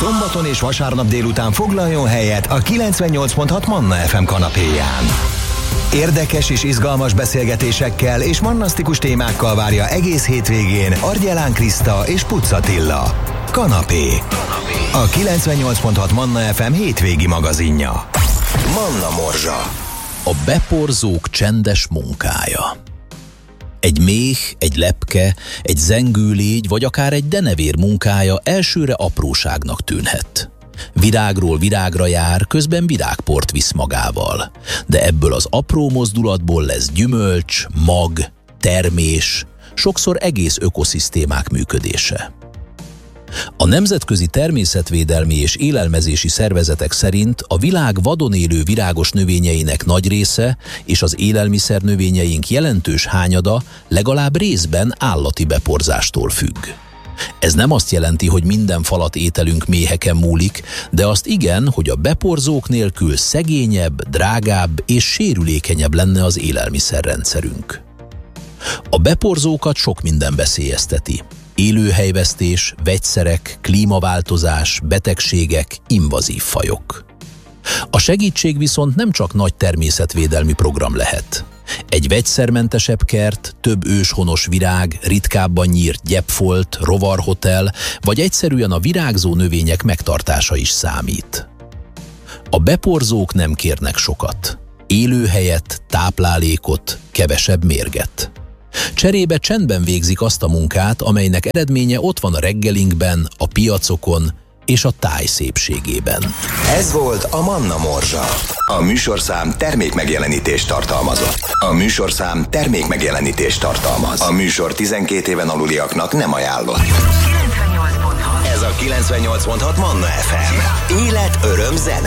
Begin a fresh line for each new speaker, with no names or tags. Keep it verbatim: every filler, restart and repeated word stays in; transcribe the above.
szombaton és vasárnap délután foglaljon helyet a kilencvennyolc pont hat Manna ef em kanapéján. Érdekes és izgalmas beszélgetésekkel és mannasztikus témákkal várja egész hétvégén Argyelán Kriszta és Pucz Attila. Kanapé. A kilencvennyolc pont hat Manna ef em hétvégi magazinja. Manna Morzsa.
A beporzók csendes munkája. Egy méh, egy lepke, egy zengőlégy, vagy akár egy denevér munkája elsőre apróságnak tűnhet. Virágról virágra jár, közben virágport visz magával. De ebből az apró mozdulatból lesz gyümölcs, mag, termés, sokszor egész ökoszisztémák működése. A nemzetközi természetvédelmi és élelmezési szervezetek szerint a világ vadon élő virágos növényeinek nagy része és az élelmiszer növényeink jelentős hányada legalább részben állati beporzástól függ. Ez nem azt jelenti, hogy minden falat ételünk méheken múlik, de azt igen, hogy a beporzók nélkül szegényebb, drágább és sérülékenyebb lenne az élelmiszerrendszerünk. A beporzókat sok minden veszélyezteti. Élőhelyvesztés, vegyszerek, klímaváltozás, betegségek, invazív fajok. A segítség viszont nem csak nagy természetvédelmi program lehet. Egy vegyszermentesebb kert, több őshonos virág, ritkábban nyírt gyepfolt, rovarhotel, vagy egyszerűen a virágzó növények megtartása is számít. A beporzók nem kérnek sokat. Élőhelyet, táplálékot, kevesebb mérget. Cserébe csendben végzik azt a munkát, amelynek eredménye ott van a reggelinkben, a piacokon és a táj szépségében.
Ez volt a Manna Morzsa. A műsorszám termékmegjelenítést tartalmazott. A műsorszám termékmegjelenítést tartalmaz. A műsor tizenkét éven aluliaknak nem ajánlott. Ez a kilencvennyolc pont hat Manna ef em. Élet, öröm, zene.